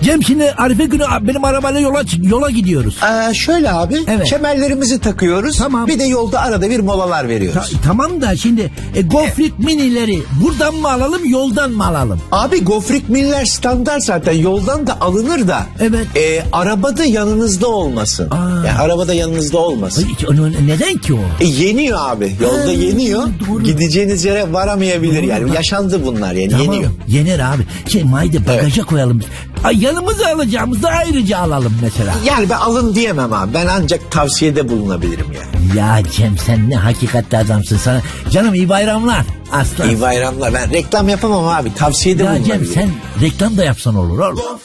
Cem şimdi Arife günü benim arabayla yola gidiyoruz. Şöyle abi, evet. Kemerlerimizi takıyoruz. Tamam. Bir de yolda arada bir molalar veriyoruz. Tamam da şimdi gofrik minileri buradan mı alalım, yoldan mı alalım? Abi gofrik miniler standart zaten, yoldan da alınır da. Evet. Arabada yanınızda olmasın. Yani arabada yanınızda olmasın. Neden ki o? Yeniyor abi. Yolda yeniyor. Doğru. Gideceğiniz yere varamayabilir Doğru. yani. Yaşandı bunlar yani. Tamam, Yeniyor. yenir abi. Mayda bagaja koyalım. Yanımıza alacağımızı ayrıca alalım mesela. Yani ben alın diyemem abi. Ben ancak tavsiyede bulunabilirim yani. Ya Cem sen ne hakikatli adamsın sana. Canım iyi bayramlar. Aslan. İyi bayramlar. Ben reklam yapamam abi. Tavsiyede Ya bulunabilirim. Cem sen reklam da yapsan olur oğlum.